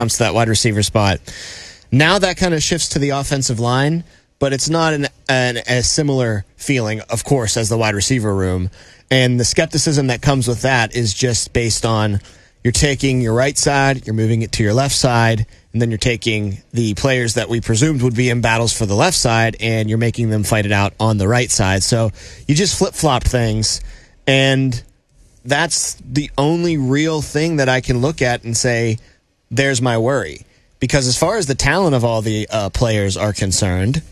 comes to that wide receiver spot. Now that kind of shifts to the offensive line, but it's not a similar feeling, of course, as the wide receiver room. And the skepticism that comes with that is just based on you're taking your right side, you're moving it to your left side, and then you're taking the players that we presumed would be in battles for the left side, and you're making them fight it out on the right side. So you just flip-flopped things, and that's the only real thing that I can look at and say, there's my worry. Because as far as the talent of all the players are concerned,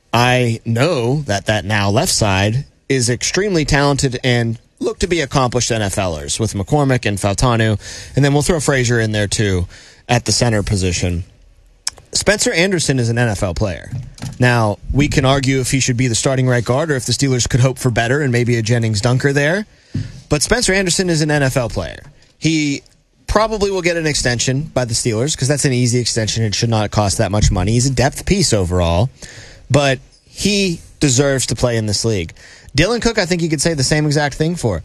I know that now left side is extremely talented and look to be accomplished NFLers with McCormick and Fautanu. And then we'll throw Frazier in there too at the center position. Spencer Anderson is an NFL player. Now, we can argue if he should be the starting right guard or if the Steelers could hope for better and maybe a Jennings Dunker there. But Spencer Anderson is an NFL player. He probably will get an extension by the Steelers because that's an easy extension. It should not cost that much money. He's a depth piece overall, but he deserves to play in this league. Dylan Cook, I think you could say the same exact thing for.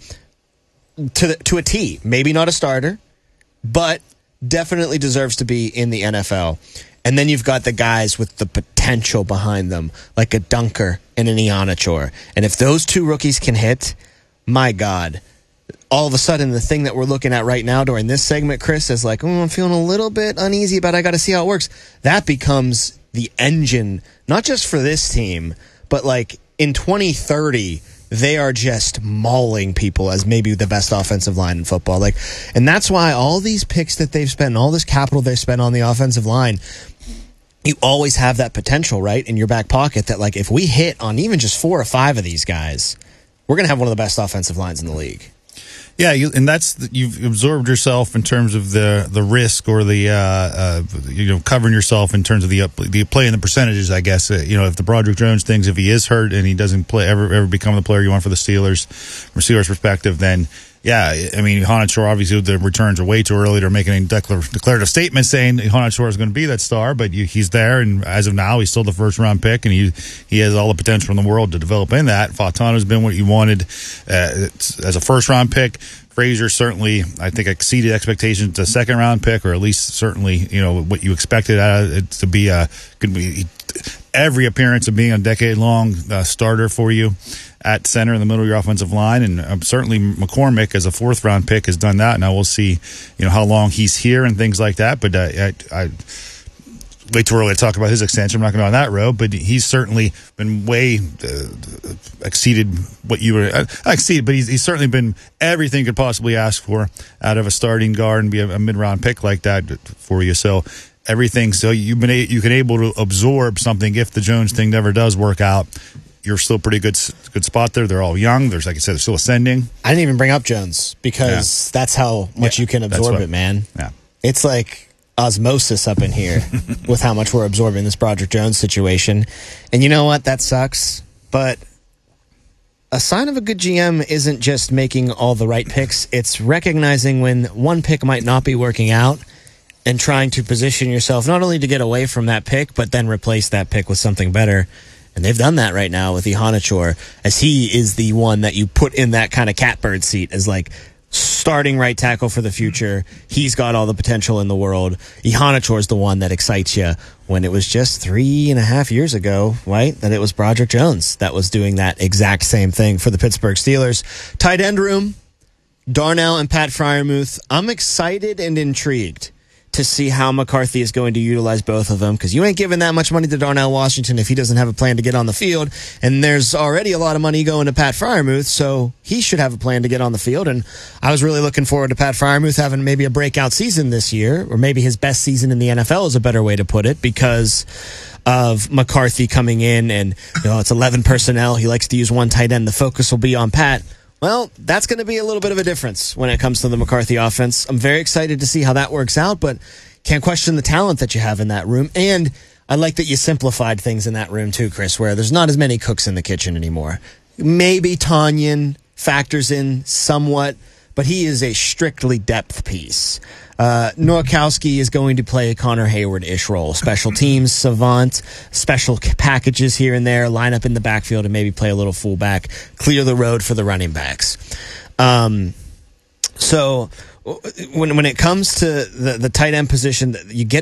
To a T. Maybe not a starter, but definitely deserves to be in the NFL. And then you've got the guys with the potential behind them, like a Dunker and an Ianachor. And if those two rookies can hit, my God, all of a sudden the thing that we're looking at right now during this segment, Chris, is like, I'm feeling a little bit uneasy about I got to see how it works. That becomes the engine, not just for this team, but like in 2030, they are just mauling people as maybe the best offensive line in football. Like, and that's why all these picks that they've spent, all this capital they've spent on the offensive line, you always have that potential, right, in your back pocket that, like, if we hit on even just 4 or 5 of these guys, we're going to have one of the best offensive lines in the league. Yeah, you've absorbed yourself in terms of the risk or the covering yourself in terms of the play and the percentages. I guess if the Broderick Jones things, if he is hurt and he doesn't play ever become the player you want for the Steelers, from a Steelers perspective, then yeah, I mean Ianachor, obviously the returns are way too early to make any declarative statement saying Ianachor is going to be that star, but he's there, and as of now he's still the first round pick, and he has all the potential in the world to develop in that. Fautano's been what you wanted as a first round pick. Frazier certainly, I think, exceeded expectations. A second round pick, or at least certainly, what you expected out of it to be could be every appearance of being a decade-long starter for you at center in the middle of your offensive line. And certainly McCormick, as a fourth-round pick, has done that. Now we'll see, how long he's here and things like that. But I way too early to talk about his extension. I'm not going to go on that road, but he's certainly been way exceeded what you were exceeded. But he's certainly been everything you could possibly ask for out of a starting guard and be a mid-round pick like that for you. So everything. So you can able to absorb something if the Jones thing never does work out. You're still pretty good spot there. They're all young. There's, like I said, they're still ascending. I didn't even bring up Jones because that's how much you can absorb it, man. Yeah, it's like osmosis up in here with how much we're absorbing this Broderick Jones situation. And you know what? That sucks. But a sign of a good GM isn't just making all the right picks. It's recognizing when one pick might not be working out and trying to position yourself not only to get away from that pick, but then replace that pick with something better. And they've done that right now with Ianachor, as he is the one that you put in that kind of catbird seat as like starting right tackle for the future. He's got all the potential in the world. Ianachor is the one that excites you when it was just 3.5 years ago, right, that it was Broderick Jones that was doing that exact same thing for the Pittsburgh Steelers. Tight end room, Darnell and Pat Freiermuth. I'm excited and intrigued to see how McCarthy is going to utilize both of them, because you ain't giving that much money to Darnell Washington if he doesn't have a plan to get on the field, and there's already a lot of money going to Pat Freiermuth, so he should have a plan to get on the field. And I was really looking forward to Pat Freiermuth having maybe a breakout season this year, or maybe his best season in the NFL is a better way to put it, because of McCarthy coming in and it's 11 personnel. He likes to use one tight end. The focus will be on Pat. Well, that's going to be a little bit of a difference when it comes to the McCarthy offense. I'm very excited to see how that works out, but can't question the talent that you have in that room. And I like that you simplified things in that room too, Chris, where there's not as many cooks in the kitchen anymore. Maybe Tonyan factors in somewhat, but he is a strictly depth piece. Nowakowski is going to play a Connor Hayward-ish role. Special teams, savant, special packages here and there, line up in the backfield and maybe play a little fullback, clear the road for the running backs. So when it comes to the tight end position, you get